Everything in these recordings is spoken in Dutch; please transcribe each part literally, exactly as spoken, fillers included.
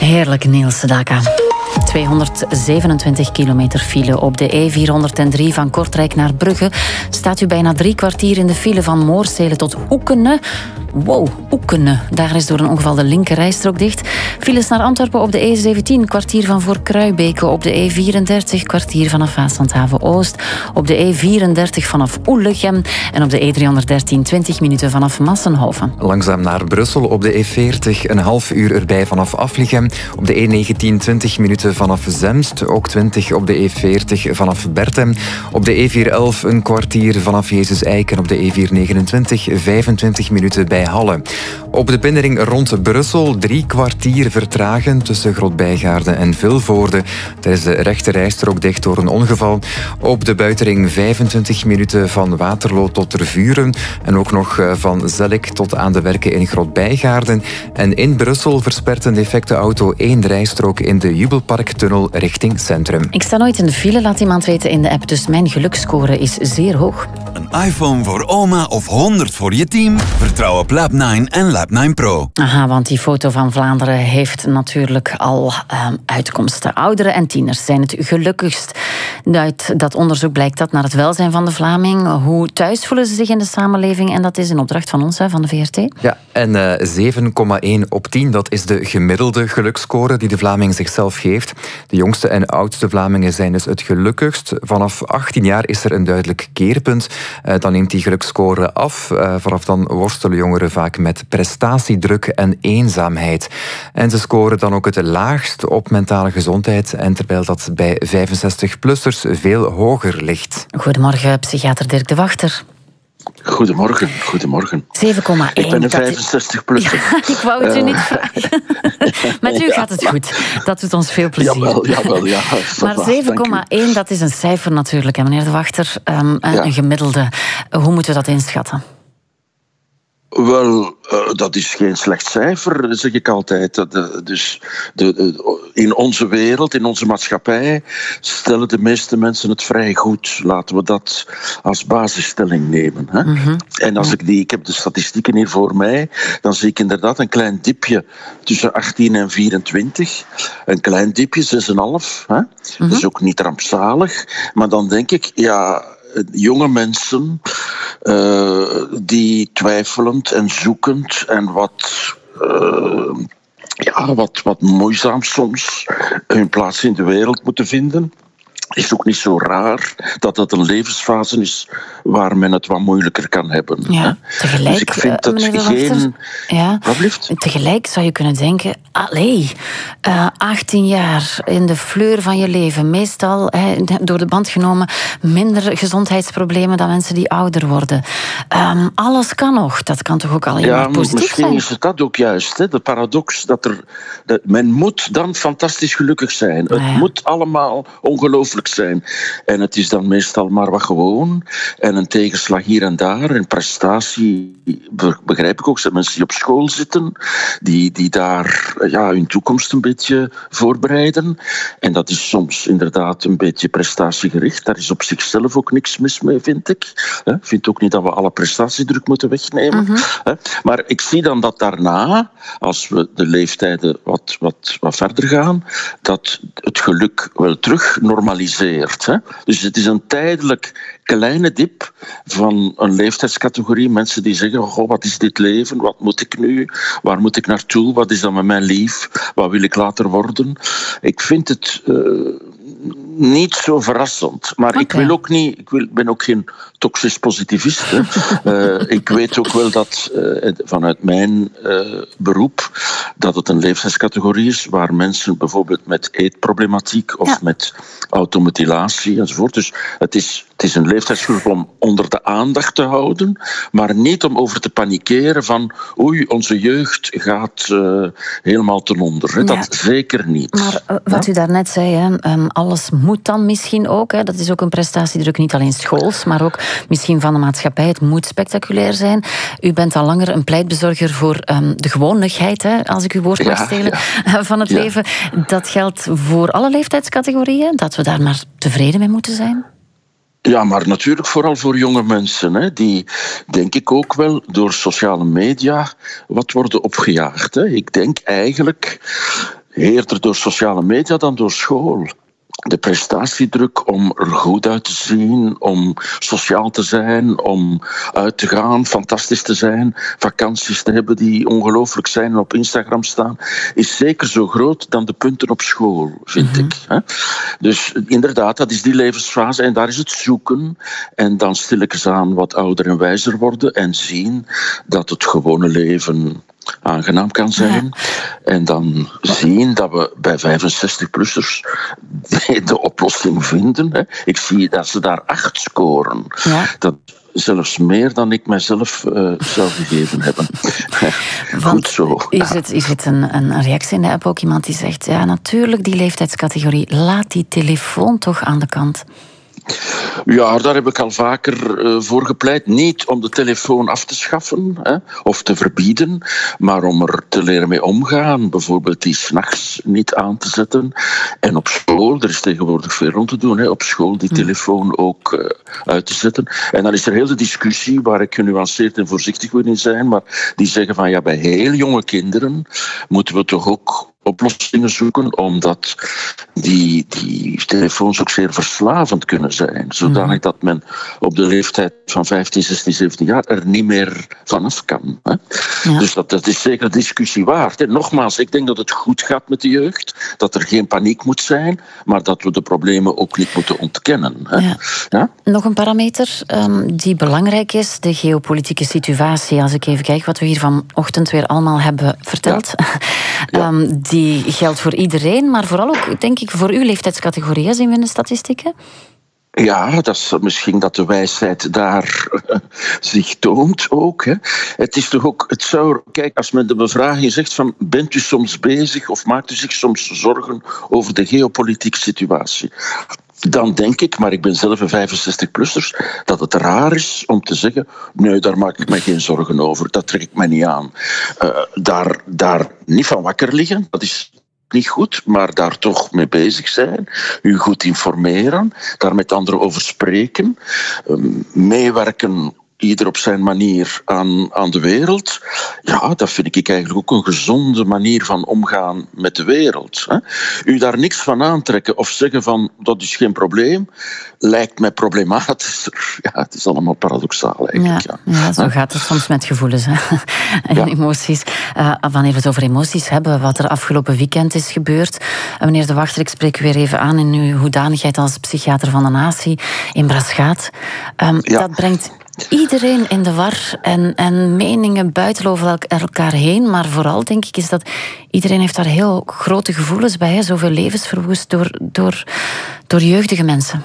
Heerlijk, Niels Sedaka. tweehonderdzevenentwintig kilometer file op de E vierhonderddrie van Kortrijk naar Brugge. Staat u bijna drie kwartier in de file van Moorsele tot Oekene. Wow, Oekene. Daar is door een ongeval de linkerrijstrook dicht. Files naar Antwerpen op de E zeventien, kwartier van voor Kruibeke. Op de E vierendertig, kwartier vanaf Waaslandhaven-Oost. Op de E vierendertig vanaf Oelegem. En op de E driehonderddertien, twintig minuten vanaf Massenhoven. Langzaam naar Brussel op de E veertig, een half uur erbij vanaf Aflichem. Op de E negentien, twintig minuten vanaf Zemst. Ook twintig op de E veertig vanaf Bertem. Op de E vierhonderdelf een kwartier vanaf Jezus Eik. En op de E vierhonderdnegenentwintig, vijfentwintig minuten bij Halle. Op de binnenring rond Brussel drie kwartier vertragen tussen Grootbijgaarden en Vilvoorde. Daar is de rechte rijstrook dicht door een ongeval. Op de buitenring vijfentwintig minuten van Waterloo tot Tervuren. En ook nog van Zellik tot aan de werken in Grootbijgaarden. En in Brussel verspert een defecte auto één rijstrook in de Jubelparktunnel richting Centrum. Ik sta nooit in de file, laat iemand weten in de app. Dus mijn geluksscore is zeer hoog. Een iPhone voor oma of honderd voor je team? Vertrouw op Lab nine en Lab nine Pro. Aha, want die foto van Vlaanderen heeft natuurlijk al um, uitkomsten. Ouderen en tieners zijn het gelukkigst. Uit dat onderzoek blijkt dat naar het welzijn van de Vlaming. Hoe thuis voelen ze zich in de samenleving? En dat is een opdracht van ons, hè, van de V R T. Ja, en uh, zeven komma één op tien, dat is de gemiddelde geluksscore die de Vlaming zichzelf geeft. De jongste en oudste Vlamingen zijn dus het gelukkigst. Vanaf achttien jaar is er een duidelijk keerpunt. Uh, dan neemt die geluksscore af. Uh, vanaf dan worstelen jongeren vaak met prestatiedruk en eenzaamheid. En ze scoren dan ook het laagst op mentale gezondheid. En terwijl dat bij vijfenzestig-plussers veel hoger ligt. Goedemorgen, psychiater Dirk de Wachter. Goedemorgen, goedemorgen. zeven komma één. Ik ben een vijfenzestig-plusser. Ja, ik wou het u niet vragen. Met u gaat het goed. Dat doet ons veel plezier. Jawel, jawel, ja. Maar zeven komma één, dat is een cijfer natuurlijk, hè, meneer de Wachter. Um, ja. Een gemiddelde. Hoe moeten we dat inschatten? Wel, uh, dat is geen slecht cijfer, zeg ik altijd. De, dus de, de, in onze wereld, in onze maatschappij, stellen de meeste mensen het vrij goed. Laten we dat als basisstelling nemen. Hè? Mm-hmm. En als ik die, ik heb de statistieken hier voor mij, dan zie ik inderdaad een klein dipje tussen achttien en vierentwintig. Een klein dipje, zes komma vijf. Hè? Mm-hmm. Dat is ook niet rampzalig. Maar dan denk ik, ja, jonge mensen uh, die twijfelend en zoekend en wat, uh, ja, wat, wat moeizaam soms hun plaats in de wereld moeten vinden. Is ook niet zo raar dat dat een levensfase is waar men het wat moeilijker kan hebben. Ja, tegelijk, dus ik vind dat geen... Ja, Wat tegelijk zou je kunnen denken, allee, uh, achttien jaar in de fleur van je leven, meestal he, door de band genomen, minder gezondheidsproblemen dan mensen die ouder worden. Um, alles kan nog, dat kan toch ook alleen ja, maar positief misschien zijn? Is het dat ook juist, hè? De paradox dat er... Dat men moet dan fantastisch gelukkig zijn. Het ja. moet allemaal ongelooflijk zijn. En het is dan meestal maar wat gewoon. En een tegenslag hier en daar. En prestatie, begrijp ik ook. Zijn mensen die op school zitten, die, die daar ja, hun toekomst een beetje voorbereiden. En dat is soms inderdaad een beetje prestatiegericht. Daar is op zichzelf ook niks mis mee, vind ik. Ik vind ook niet dat we alle prestatiedruk moeten wegnemen. Mm-hmm. Maar ik zie dan dat daarna, als we de leeftijden wat, wat, wat verder gaan, dat het geluk wel terug normaliseert. Hè? Dus het is een tijdelijk kleine dip van een leeftijdscategorie. Mensen die zeggen, oh, wat is dit leven? Wat moet ik nu? Waar moet ik naartoe? Wat is dan met mijn lief? Wat wil ik later worden? Ik vind het uh, niet zo verrassend. Maar okay. ik wil ook niet, ik wil, ben ook geen toxisch positivist. uh, ik weet ook wel dat uh, vanuit mijn uh, beroep dat het een leeftijdscategorie is waar mensen bijvoorbeeld met eetproblematiek of ja. met automutilatie enzovoort. Dus het is, het is een leeftijdsgroep om onder de aandacht te houden, maar niet om over te panikeren van oei, onze jeugd gaat uh, helemaal ten onder. Hè. Dat ja. zeker niet. Maar uh, wat ja? u daarnet zei, hè, um, alles moet dan misschien ook. Hè. Dat is ook een prestatiedruk, niet alleen schools, maar ook misschien van de maatschappij. Het moet spectaculair zijn. U bent al langer een pleitbezorger voor um, de gewonigheid, hè, als ik uw woord mag ja, stelen, ja. van het ja. leven. Dat geldt voor alle leeftijdscategorieën, dat we daar maar tevreden mee moeten zijn? Ja, maar natuurlijk vooral voor jonge mensen, hè, die, denk ik ook wel, door sociale media wat worden opgejaagd. Hè. Ik denk eigenlijk... eerder door sociale media dan door school. De prestatiedruk om er goed uit te zien, om sociaal te zijn, om uit te gaan, fantastisch te zijn, vakanties te hebben die ongelooflijk zijn en op Instagram staan, is zeker zo groot dan de punten op school, vind mm-hmm. ik. Hè? Dus inderdaad, dat is die levensfase en daar is het zoeken en dan stilletjes aan wat ouder en wijzer worden en zien dat het gewone leven aangenaam kan zijn. Ja. En dan zien dat we bij vijfenzestig-plussers de oplossing vinden. Hè. Ik zie dat ze daar acht scoren. Ja. Dat zelfs meer dan ik mijzelf uh, zou gegeven hebben. Goed zo. Is het, is het een, een reactie in de app ook iemand die zegt, ja, natuurlijk die leeftijdscategorie, laat die telefoon toch aan de kant. Ja, daar heb ik al vaker uh, voor gepleit. Niet om de telefoon af te schaffen hè, of te verbieden, maar om er te leren mee omgaan. Bijvoorbeeld die 's nachts niet aan te zetten. En op school, er is tegenwoordig veel rond te doen, hè, op school die telefoon ook uh, uit te zetten. En dan is er heel de discussie, waar ik genuanceerd en voorzichtig wil in zijn, maar die zeggen van ja, bij heel jonge kinderen moeten we toch ook oplossingen zoeken, omdat die, die telefoons ook zeer verslavend kunnen zijn. Zodanig dat men op de leeftijd van vijftien, zestien, zeventien jaar er niet meer vanaf kan. Hè? Ja. Dus dat, dat is zeker discussie waard. En nogmaals, ik denk dat het goed gaat met de jeugd, dat er geen paniek moet zijn, maar dat we de problemen ook niet moeten ontkennen. Hè? Ja. Ja? Nog een parameter um, die belangrijk is, de geopolitieke situatie. Als ik even kijk wat we hier vanochtend weer allemaal hebben verteld. Ja. Ja. Um, die geldt voor iedereen, maar vooral ook, denk ik, voor uw leeftijdscategorie, zien we in de statistieken? Ja, dat is misschien dat de wijsheid daar uh, zich toont ook. Hè. Het is toch ook, het zou, kijk, als men de bevraging zegt van, bent u soms bezig of maakt u zich soms zorgen over de geopolitieke situatie? Dan denk ik, maar ik ben zelf een vijfenzestig-plussers, dat het raar is om te zeggen, nee, daar maak ik me geen zorgen over, dat trek ik me niet aan. Uh, daar, daar niet van wakker liggen, dat is niet goed, maar daar toch mee bezig zijn, u goed informeren, daar met anderen over spreken, uh, meewerken, ieder op zijn manier aan, aan de wereld. Ja, dat vind ik eigenlijk ook een gezonde manier van omgaan met de wereld. Hè. U daar niks van aantrekken of zeggen van dat is geen probleem, lijkt mij problematisch. Ja, het is allemaal paradoxaal eigenlijk. Ja, ja. ja zo gaat het soms met gevoelens hè. en ja. emoties. Uh, wanneer we het over emoties hebben, wat er afgelopen weekend is gebeurd. Uh, meneer De Wachter, ik spreek u weer even aan in uw hoedanigheid als psychiater van de natie in Braschaat. Um, ja. Dat brengt iedereen in de war en, en meningen buiten over elkaar heen. Maar vooral denk ik is dat iedereen heeft daar heel grote gevoelens bij. Hè? Zoveel levens verwoest door, door, door jeugdige mensen.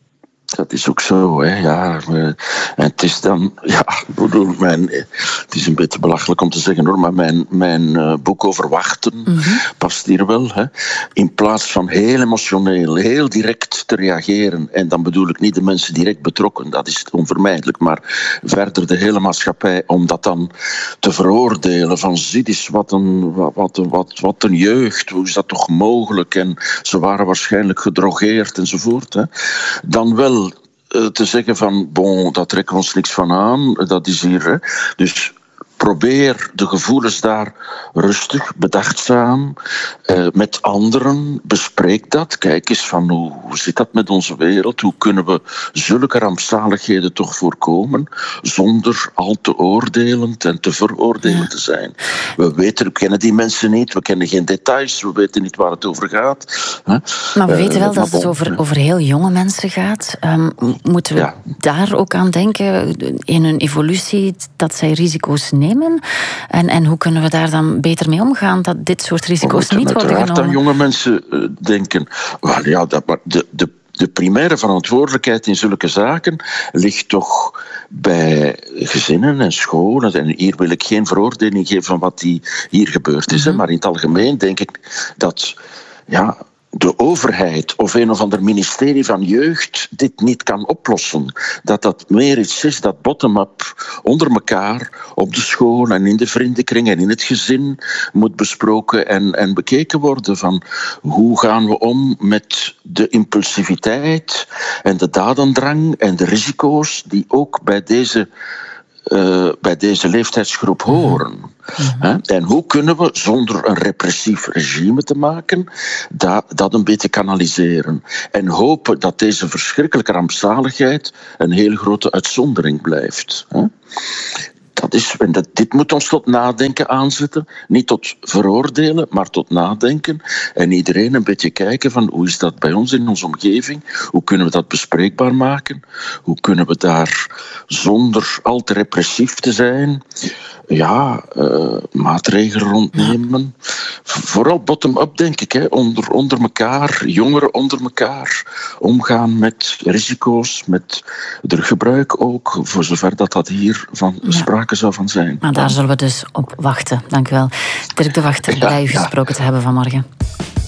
Dat is ook zo, hè. Ja, en het is dan, ja, ik bedoel, mijn, het is een beetje belachelijk om te zeggen hoor, maar mijn, mijn uh, boek over wachten mm-hmm. past hier wel. Hè. In plaats van heel emotioneel, heel direct te reageren, en dan bedoel ik niet de mensen direct betrokken, dat is onvermijdelijk, maar verder de hele maatschappij, om dat dan te veroordelen van zie eens wat een, wat, wat, wat een jeugd, hoe is dat toch mogelijk, en ze waren waarschijnlijk gedrogeerd enzovoort. Hè. Dan wel te zeggen van, bon, daar trekken we ons niks van aan, dat is hier. Hè. Dus probeer de gevoelens daar rustig, bedachtzaam, eh, met anderen, bespreek dat. Kijk eens van, hoe, hoe zit dat met onze wereld? Hoe kunnen we zulke rampzaligheden toch voorkomen, zonder al te oordelend en te veroordelend te zijn? We weten, we kennen die mensen niet, we kennen geen details, we weten niet waar het over gaat. Hè? Maar we weten wel uh, dat het over, over heel jonge mensen gaat. Um, moeten we ja. daar ook aan denken, in hun evolutie, dat zij risico's nemen? En, en hoe kunnen we daar dan beter mee omgaan, dat dit soort risico's niet worden genomen? Dan jonge mensen uh, denken, well, ja, dat, maar de, de, de primaire verantwoordelijkheid in zulke zaken ligt toch bij gezinnen en scholen. En hier wil ik geen veroordeling geven van wat die hier gebeurd is, mm-hmm. hè, maar in het algemeen denk ik dat, ja, de overheid of een of ander ministerie van jeugd dit niet kan oplossen. Dat dat meer iets is dat bottom-up onder elkaar op de school en in de vriendenkring en in het gezin moet besproken en, en bekeken worden van hoe gaan we om met de impulsiviteit en de dadendrang en de risico's die ook bij deze uh, bij deze leeftijdsgroep horen? Mm-hmm. En hoe kunnen we, zonder een repressief regime te maken, dat, dat een beetje kanaliseren? En hopen dat deze verschrikkelijke rampzaligheid een heel grote uitzondering blijft. Dat is, en dat, dit moet ons tot nadenken aanzetten. Niet tot veroordelen, maar tot nadenken. En iedereen een beetje kijken van hoe is dat bij ons in onze omgeving? Hoe kunnen we dat bespreekbaar maken? Hoe kunnen we daar zonder al te repressief te zijn, ja, uh, maatregelen rondnemen? Vooral bottom-up, denk ik. Hè. Onder, onder elkaar, jongeren onder elkaar. Omgaan met risico's, met druggebruik ook. Voor zover dat dat hier van ja. sprake zou van zijn. Maar daar zullen we dus op wachten. Dank u wel. Dirk de Wachter, blij u gesproken te hebben vanmorgen.